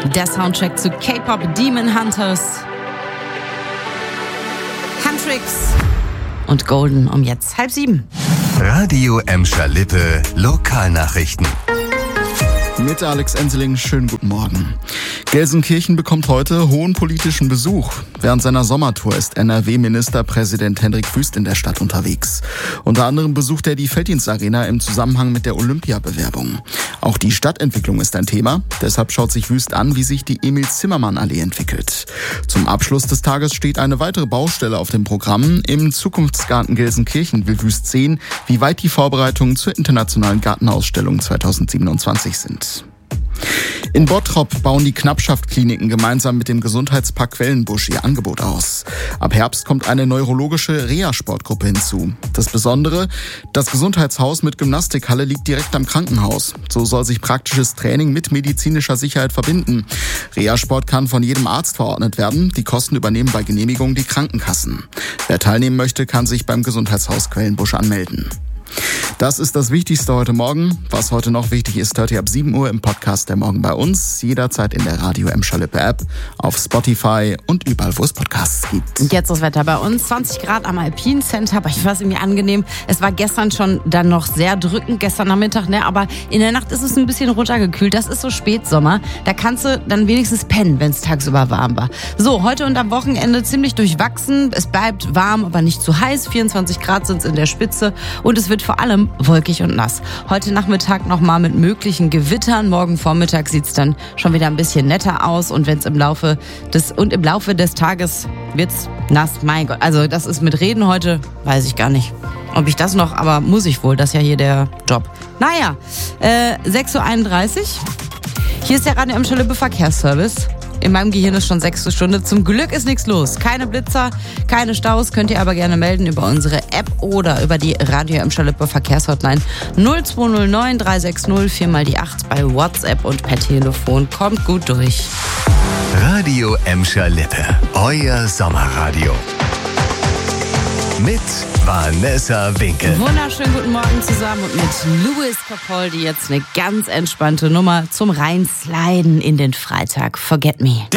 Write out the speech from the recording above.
Der Soundtrack zu K-Pop Demon Hunters. Handtricks und Golden um jetzt 6:30. Radio Emscher Lippe Lokalnachrichten. Mit Alex Enseling, schönen guten Morgen. Gelsenkirchen bekommt heute hohen politischen Besuch. Während seiner Sommertour ist NRW-Ministerpräsident Hendrik Wüst in der Stadt unterwegs. Unter anderem besucht er die Felddienstarena im Zusammenhang mit der Olympiabewerbung. Auch die Stadtentwicklung ist ein Thema. Deshalb schaut sich Wüst an, wie sich die Emil-Zimmermann-Allee entwickelt. Zum Abschluss des Tages steht eine weitere Baustelle auf dem Programm. Im Zukunftsgarten Gelsenkirchen will Wüst sehen, wie weit die Vorbereitungen zur internationalen Gartenausstellung 2027 sind. In Bottrop bauen die Knappschaft-Kliniken gemeinsam mit dem Gesundheitspark Quellenbusch ihr Angebot aus. Ab Herbst kommt eine neurologische Reha-Sportgruppe hinzu. Das Besondere, das Gesundheitshaus mit Gymnastikhalle liegt direkt am Krankenhaus. So soll sich praktisches Training mit medizinischer Sicherheit verbinden. Reha-Sport kann von jedem Arzt verordnet werden. Die Kosten übernehmen bei Genehmigung die Krankenkassen. Wer teilnehmen möchte, kann sich beim Gesundheitshaus Quellenbusch anmelden. Das ist das Wichtigste heute Morgen. Was heute noch wichtig ist, hört ihr ab 7 Uhr im Podcast der Morgen bei uns. Jederzeit in der Radio Emscher Lippe App, auf Spotify und überall, wo es Podcasts gibt. Und jetzt das Wetter bei uns. 20 Grad am Alpine Center, aber ich war es irgendwie angenehm. Es war gestern schon dann noch sehr drückend, gestern Nachmittag, ne? Aber in der Nacht ist es ein bisschen runtergekühlt. Das ist so Spätsommer. Da kannst du dann wenigstens pennen, wenn es tagsüber warm war. So, heute und am Wochenende ziemlich durchwachsen. Es bleibt warm, aber nicht zu heiß. 24 Grad sind es in der Spitze und es wird vor allem wolkig und nass. Heute Nachmittag nochmal mit möglichen Gewittern. Morgen Vormittag sieht es dann schon wieder ein bisschen netter aus. Und wenn es im Laufe des Tages wird's nass. Mein Gott, also das ist mit Reden heute, weiß ich gar nicht, ob ich das noch, aber muss ich wohl. Das ist ja hier der Job. Naja, 6:31 Uhr. Hier ist der Radio Emscher Lippe Verkehrsservice. In meinem Gehirn ist schon 6. Stunde. Zum Glück ist nichts los. Keine Blitzer, keine Staus. Könnt ihr aber gerne melden über unsere App oder über die Radio Emscher Lippe Verkehrshotline 0209 360 4 die 8 bei WhatsApp und per Telefon. Kommt gut durch. Radio Emscher Lippe, euer Sommerradio. Mit Vanessa Winkel. Wunderschönen guten Morgen zusammen und mit Louis Capaldi jetzt eine ganz entspannte Nummer zum Reinsliden in den Freitag. Forget Me.